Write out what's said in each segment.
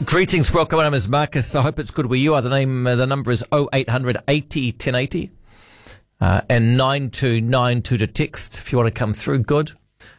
Greetings, welcome. My name is Marcus. I hope it's good where you are. The number is 0800 80 1080 and 9292 to text if you want to come through. Good.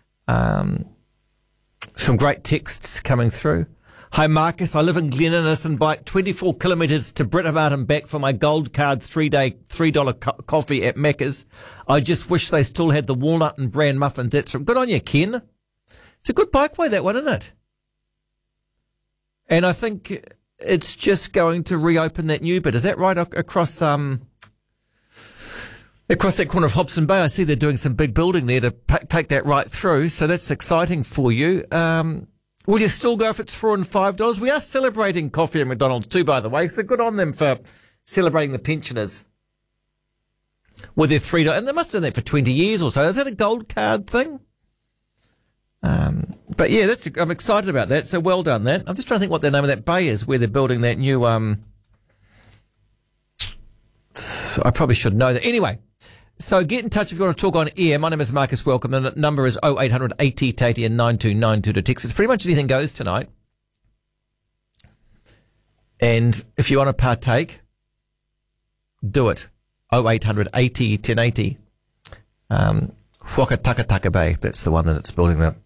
Some great texts coming through. Hi, Marcus. I live in Glen Innes and bike 24 kilometres to Britomart and back for my gold card $3 coffee at Macca's. I just wish they still had the walnut and bran muffins. That's good on you, Ken. It's a good bikeway, that one, isn't it? And I think it's just going to reopen that new bit. Is that right? Across that corner of Hobson Bay, I see they're doing some big building there to take that right through. So that's exciting for you. Will you still go if it's $4 and $5? We are celebrating coffee at McDonald's too, by the way. So good on them for celebrating the pensioners with their $3. And they must have done that for 20 years or so. Is that a gold card thing? But yeah, I'm excited about that. So well done that. I'm just trying to think what the name of that bay is where they're building that new, I probably should know that. Anyway, so get in touch if you want to talk on air. My name is Marcus Welcome. The number is 0800 80 80 and 9292 to text. It's pretty much anything goes tonight. And if you want to partake, do it. 0800 80 1080. Whakatakataka Bay. That's the one that it's building the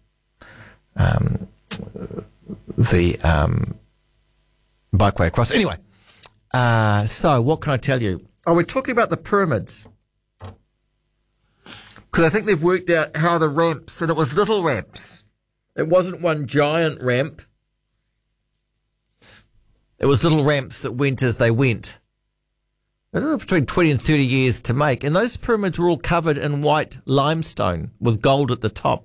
bikeway across. Anyway, so what can I tell you? Oh, we're talking about the pyramids. Because I think they've worked out how the ramps, and it was little ramps. It wasn't one giant ramp. It was little ramps that went as they went. I don't know, between 20 and 30 years to make. And those pyramids were all covered in white limestone with gold at the top.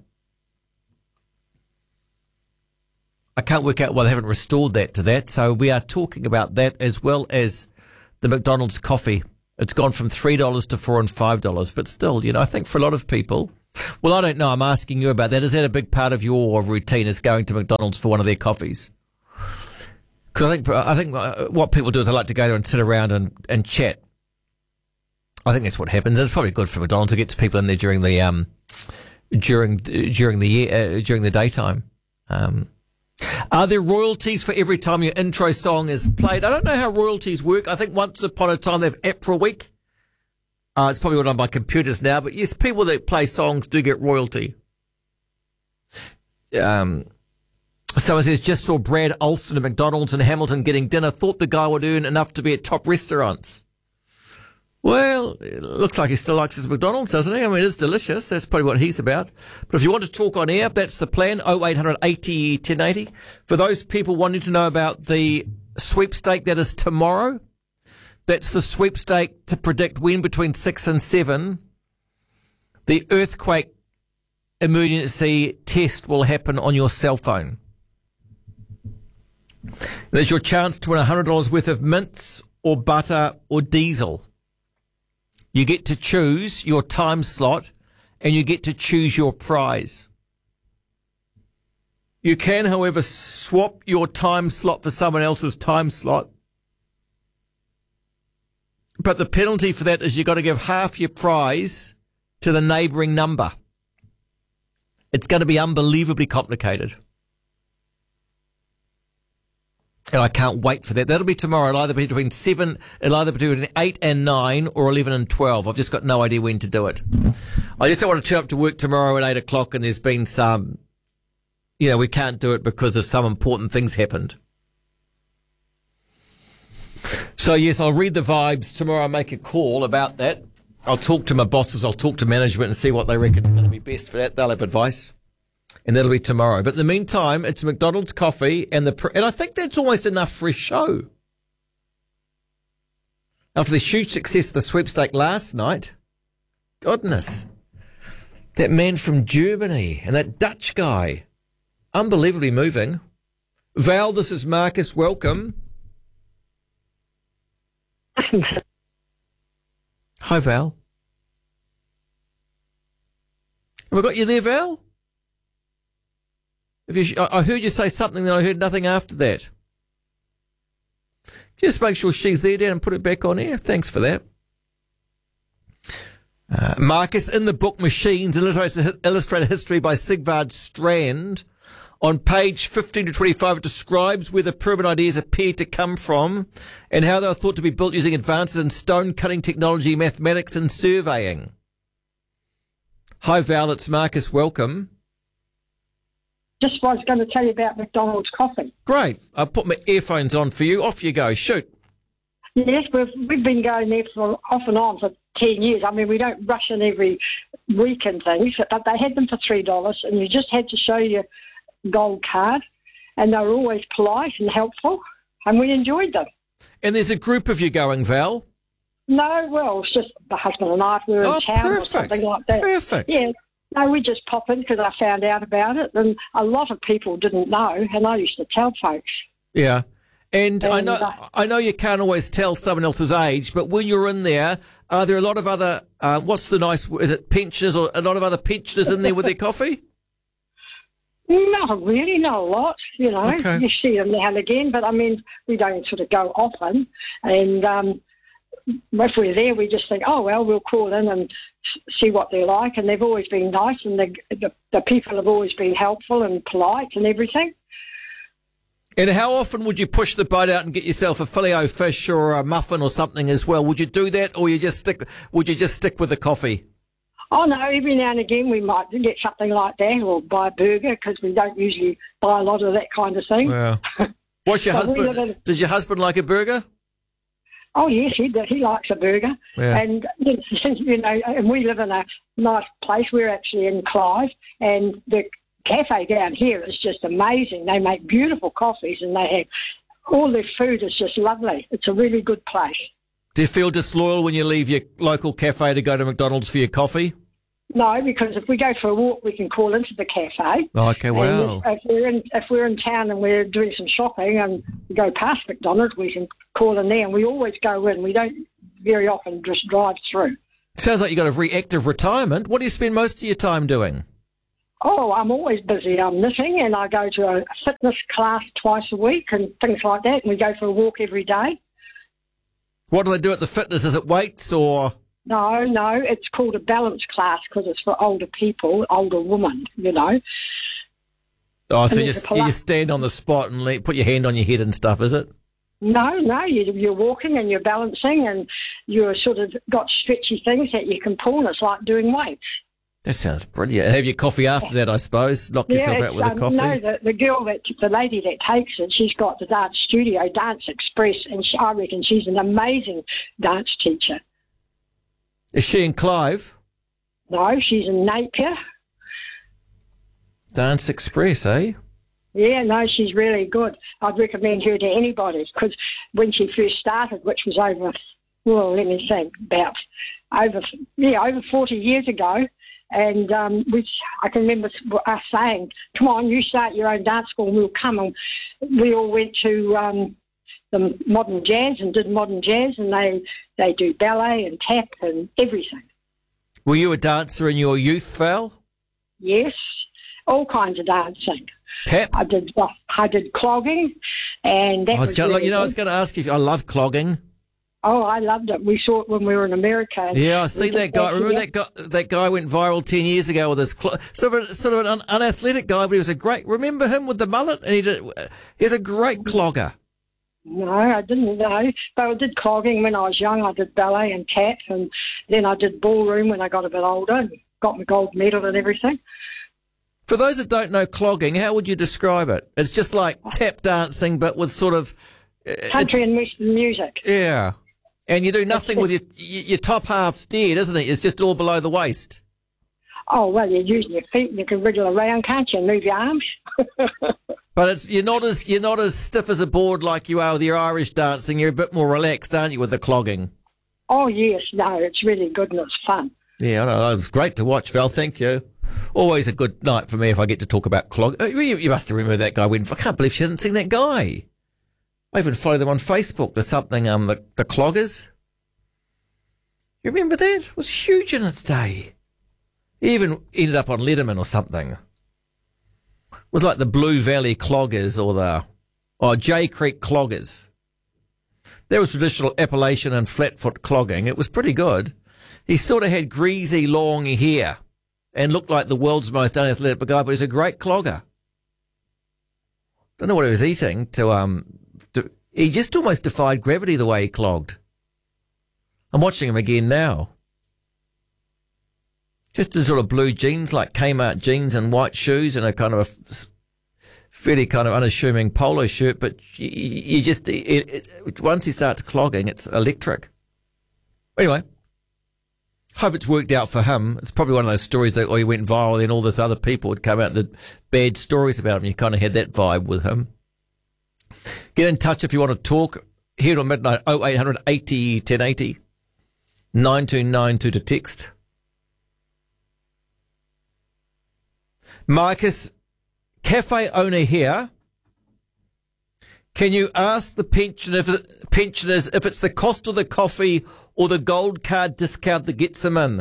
I can't work out why they haven't restored that to that. So we are talking about that as well as the McDonald's coffee. It's gone from $3 to $4 and $5. But still, I think for a lot of people, well, I don't know. I'm asking you about that. Is that a big part of your routine is going to McDonald's for one of their coffees? Because I think what people do is they like to go there and sit around and chat. I think that's what happens. It's probably good for McDonald's to get people in there during the daytime. Are there royalties for every time your intro song is played? I don't know how royalties work. I think once upon a time they have APRA Week. It's probably all done by computers now, but yes, people that play songs do get royalty. Someone says, just saw Brad Olsen at McDonald's in Hamilton getting dinner. Thought the guy would earn enough to be at top restaurants. Well, it looks like he still likes his McDonald's, doesn't he? I mean, it is delicious. That's probably what he's about. But if you want to talk on air, that's the plan, 0800 80 1080. For those people wanting to know about the sweepstake that is tomorrow, that's the sweepstake to predict when between 6 and 7 the earthquake emergency test will happen on your cell phone. There's your chance to win $100 worth of mints or butter or diesel. You get to choose your time slot and you get to choose your prize. You can, however, swap your time slot for someone else's time slot. But the penalty for that is you've got to give half your prize to the neighbouring number. It's going to be unbelievably complicated. And I can't wait for that. That'll be tomorrow. It'll either be between 8 and 9 or 11 and 12. I've just got no idea when to do it. I just don't want to turn up to work tomorrow at 8 o'clock and there's been some, we can't do it because of some important things happened. So yes, I'll read the vibes tomorrow. I'll make a call about that. I'll talk to my bosses. I'll talk to management and see what they reckon is going to be best for that. They'll have advice. And that'll be tomorrow. But in the meantime, it's McDonald's coffee and I think that's almost enough for a show. After the huge success of the sweepstake last night, goodness, that man from Germany and that Dutch guy, unbelievably moving. Val, this is Marcus. Welcome. Hi, Val. Have I got you there, Val? I heard you say something, then I heard nothing after that. Just make sure she's there, Dan, and put it back on air. Thanks for that. Marcus, in the book Machines, Illustrated History by Sigvard Strand, On page 15 to 25, it describes where the pyramid ideas appear to come from and how they were thought to be built using advances in stone cutting technology, mathematics and surveying. Hi Val, it's Marcus, welcome. Just was going to tell you about McDonald's coffee. Great. I'll put my earphones on for you. Off you go. Shoot. Yes, we've been going there for off and on for 10 years. I mean, we don't rush in every week and things, but they had them for $3 and you just had to show your gold card and they were always polite and helpful and we enjoyed them. And there's a group of you going, Val? No, well, it's just my husband and I, if we were in town perfect. or something like that. Perfect. Yeah. No, we just pop in because I found out about it and a lot of people didn't know and I used to tell folks. Yeah. And I know you can't always tell someone else's age, but when you're in there, are there a lot of other, is it pensioners or a lot of other pensioners in there with their coffee? Not really, not a lot, you know. Okay. You see them now and again, but I mean, we don't sort of go often. And if we're there, we just think, oh, well, we'll call in and see what they're like. And they've always been nice and the people have always been helpful and polite and everything. And how often would you push the boat out and get yourself a filet-o-fish or a muffin or something as well? Would you do that, or would you just stick with the coffee? Oh, no, every now and again we might get something like that or buy a burger because we don't usually buy a lot of that kind of thing. Wow. What's your husband? Does your husband like a burger? Oh, yes, he likes a burger. Yeah. And, you know, and we live in a nice place. We're actually in Clive, and the cafe down here is just amazing. They make beautiful coffees and they have all their food is just lovely. It's a really good place. Do you feel disloyal when you leave your local cafe to go to McDonald's for your coffee? No, because if we go for a walk, we can call into the cafe. Oh, okay, wow. And if we're in town and we're doing some shopping and we go past McDonald's, we can call in there, and we always go in. We don't very often just drive through. Sounds like you've got a very active retirement. What do you spend most of your time doing? Oh, I'm always busy. I'm knitting, and I go to a fitness class twice a week and things like that, and we go for a walk every day. What do they do at the fitness? Is it weights or...? No, it's called a balance class because it's for older people, older women, you know. Oh, so you just stand on the spot and put your hand on your head and stuff, is it? No, you're walking and you're balancing and you're sort of got stretchy things that you can pull, and it's like doing weights. That sounds brilliant. Have your coffee after that, I suppose. Knock yourself out with a coffee. No, the lady that takes it, she's got the dance studio, Dance Express, and I reckon she's an amazing dance teacher. Is she in Clive? No, she's in Napier. Dance Express, eh? Yeah, no, she's really good. I'd recommend her to anybody because when she first started, which was over 40 years ago, and I can remember us saying, come on, you start your own dance school and we'll come. And we all went to the modern jazz and did modern jazz, and they do ballet and tap and everything. Were you a dancer in your youth, Val? Yes, all kinds of dancing. Tap? I did clogging, and that was really good. I was going to ask you, I love clogging. Oh, I loved it. We saw it when we were in America. Yeah, I seen that guy. Remember that guy went viral 10 years ago with his sort of an unathletic guy, but he was a great. Remember him with the mullet? And he was a great clogger. No, I didn't know. But I did clogging when I was young. I did ballet and tap, and then I did ballroom when I got a bit older and got my gold medal and everything. For those that don't know clogging, how would you describe it? It's just like tap dancing, but with sort of... country and western music. Yeah. And you do nothing with your top half's dead, isn't it? It's just all below the waist. Oh, well, you're using your feet and you can wriggle around, can't you, and move your arms? But you're not as stiff as a board like you are with your Irish dancing. You're a bit more relaxed, aren't you, with the clogging? Oh, yes. No, it's really good and it's fun. Yeah, I know. It's great to watch, Val. Thank you. Always a good night for me if I get to talk about clogging. You must remember that guy. I can't believe she hasn't seen that guy. I even follow them on Facebook. There's something, the cloggers. You remember that? It was huge in its day. He even ended up on Letterman or something. It was like the Blue Valley Cloggers or Jay Creek Cloggers. There was traditional Appalachian and flatfoot clogging. It was pretty good. He sort of had greasy, long hair and looked like the world's most unathletic guy, but he was a great clogger. Don't know what he was eating he just almost defied gravity the way he clogged. I'm watching him again now. Just in sort of blue jeans, like Kmart jeans and white shoes and a kind of a fairly kind of unassuming polo shirt, but you just, once he starts clogging, it's electric. Anyway, hope it's worked out for him. It's probably one of those stories that he went viral, then all this other people would come out with bad stories about him. You kind of had that vibe with him. Get in touch if you want to talk. Here on Midnight, 0800 80 1080, 9292 to text. Marcus, cafe owner here. Can you ask the pensioners if it's the cost of the coffee or the gold card discount that gets them in?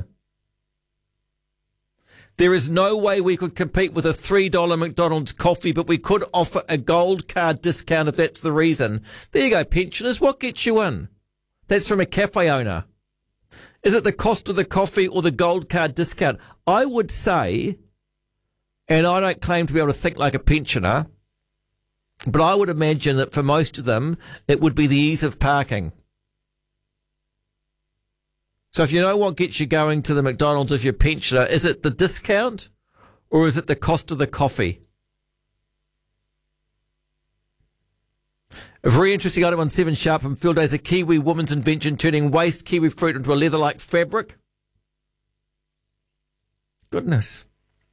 There is no way we could compete with a $3 McDonald's coffee, but we could offer a gold card discount if that's the reason. There you go, pensioners. What gets you in? That's from a cafe owner. Is it the cost of the coffee or the gold card discount? I would say, and I don't claim to be able to think like a pensioner, but I would imagine that for most of them, it would be the ease of parking. So if you know what gets you going to the McDonald's if you're a pensioner, is it the discount or is it the cost of the coffee? A very interesting item on 7 Sharp from Field Days, a Kiwi woman's invention turning waste kiwi fruit into a leather-like fabric. Goodness.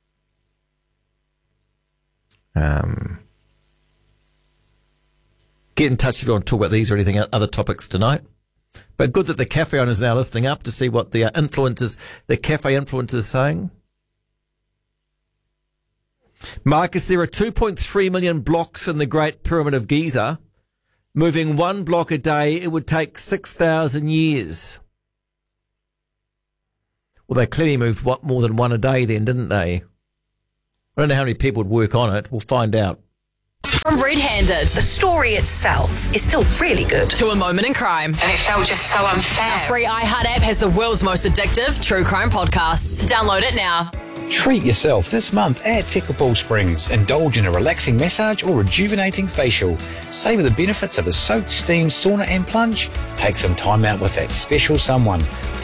Get in touch if you want to talk about these or anything other topics tonight. But good that the cafe owner is now listening up to see what the cafe influencers saying. Marcus, there are 2.3 million blocks in the Great Pyramid of Giza. Moving one block a day, it would take 6,000 years. Well, they clearly moved more than one a day then, didn't they? I don't know how many people would work on it. We'll find out. From Red Handed. The story itself is still really good. To a moment in crime. And it felt just so unfair. Our free iHeart app has the world's most addictive true crime podcasts. Download it now. Treat yourself this month at Tekapō Springs. Indulge in a relaxing massage or rejuvenating facial. Savour the benefits of a soak, steam, sauna and plunge. Take some time out with that special someone.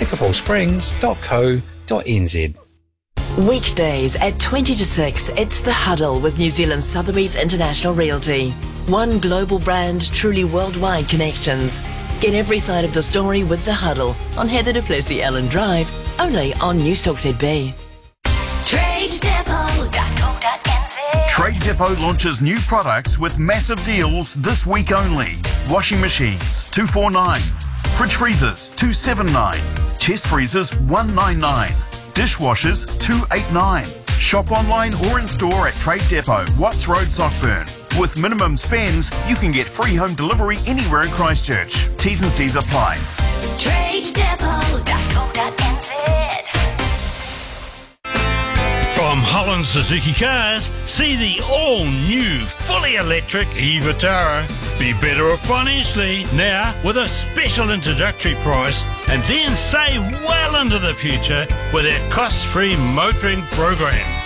tekapōsprings.co.nz. Weekdays at 20 to 6, it's The Huddle with New Zealand's Sotheby's International Realty. One global brand, truly worldwide connections. Get every side of the story with The Huddle on Heather du Plessis-Ellen Drive, only on Newstalk ZB. TradeDepot.co.nz. Trade Depot launches new products with massive deals this week only. Washing machines, $249. Fridge freezers, $279. Chest freezers, $199. Dishwashers, $289. Shop online or in store at Trade Depot, Watts Road, Sockburn. With minimum spends, you can get free home delivery anywhere in Christchurch. T's and C's apply. TradeDepot.co.nz. From Holland Suzuki Cars, see the all-new, fully electric e-Vitara. Be better off financially now with a special introductory price and then save well into the future with our cost-free motoring program.